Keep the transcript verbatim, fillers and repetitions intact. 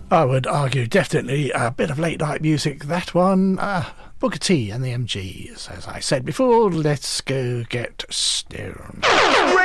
I would argue definitely a bit of late night music, that one. Uh, Booker T and the M Gs. As I said before, let's go get stoned.